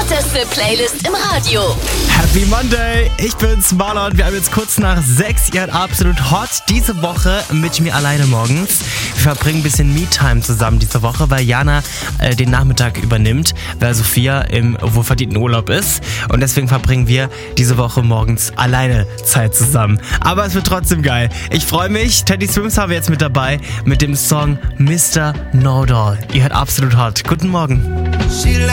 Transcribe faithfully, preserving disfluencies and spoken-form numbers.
hotteste Playlist im Radio. Happy Monday, ich bin's Marlon. Wir haben jetzt kurz nach sechs, ihr hört absolut hot diese Woche mit mir alleine morgens. Wir verbringen ein bisschen Me-Time zusammen diese Woche, weil Jana äh, den Nachmittag übernimmt, weil Sophia im wohlverdienten Urlaub ist. Und deswegen verbringen wir diese Woche morgens alleine Zeit zusammen. Aber es wird trotzdem geil. Ich freue mich. Teddy Swims haben wir jetzt mit dabei mit dem Song Mister Know-It-All. Ihr hört absolut hot. Guten Morgen. She